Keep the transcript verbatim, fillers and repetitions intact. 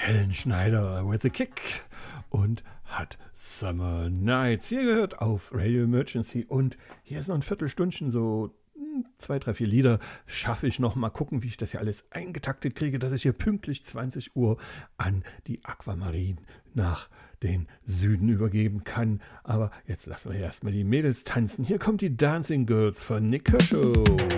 Helen Schneider with a Kick und hat Summer Nights. Hier gehört auf Radio Emergency und hier ist noch ein Viertelstündchen, so zwei, drei, vier Lieder schaffe ich noch. Mal gucken, wie ich das hier alles eingetaktet kriege, dass ich hier pünktlich zwanzig Uhr an die Aquamarine nach den Süden übergeben kann. Aber jetzt lassen wir erstmal die Mädels tanzen. Hier kommt die Dancing Girls von Nick Kershaw.